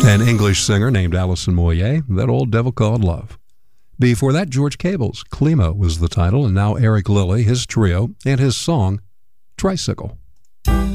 An English singer named Alison Moyet, That Old Devil Called Love. Before that, George Cable's Klimo was the title, and now Eric Lilly, his trio, and his song, Tricycle.